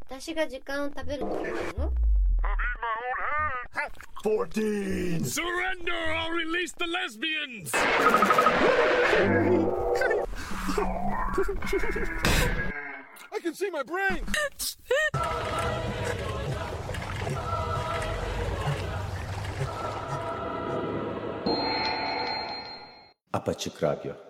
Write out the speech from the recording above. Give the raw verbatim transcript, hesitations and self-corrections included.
私が時間を食べると思うの？ fourteen! Surrender! I'll release the lesbians! I can see my brain! Apaçık Radyo.